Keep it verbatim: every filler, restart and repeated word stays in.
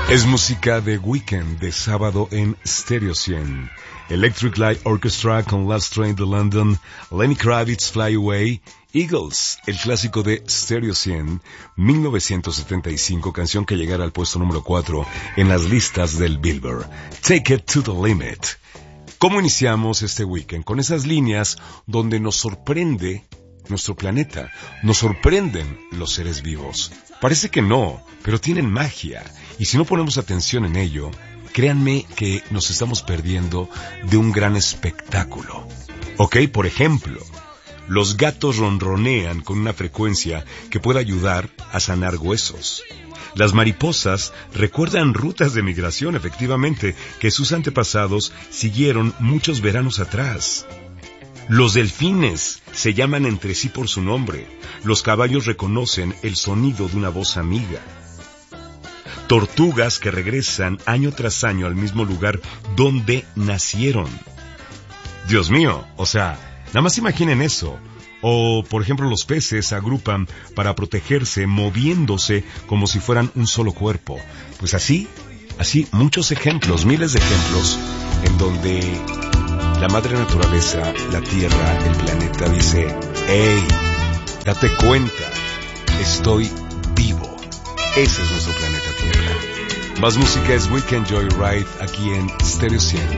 Es música de Weekend de sábado en Stereo cien. Electric Light Orchestra con Last Train to London, Lenny Kravitz Fly Away, Eagles, el clásico de Stereo cien, mil novecientos setenta y cinco, canción que llegara al puesto número cuatro en las listas del Billboard. Take It to the Limit. ¿Cómo iniciamos este weekend? Con esas líneas donde nos sorprende nuestro planeta, nos sorprenden los seres vivos. Parece que no, pero tienen magia, y si no ponemos atención en ello, créanme que nos estamos perdiendo de un gran espectáculo. Ok, por ejemplo, los gatos ronronean con una frecuencia que puede ayudar a sanar huesos. Las mariposas recuerdan rutas de migración, efectivamente, que sus antepasados siguieron muchos veranos atrás. Los delfines se llaman entre sí por su nombre. Los caballos reconocen el sonido de una voz amiga. Tortugas que regresan año tras año al mismo lugar donde nacieron. Dios mío, o sea, nada más imaginen eso. O, por ejemplo, los peces se agrupan para protegerse moviéndose como si fueran un solo cuerpo. Pues así, así muchos ejemplos, miles de ejemplos en donde la madre naturaleza, la tierra, el planeta dice: ¡Hey! Date cuenta, estoy vivo. Ese es nuestro planeta Tierra. Más música es Weekend Joyride aquí en Stereo cien.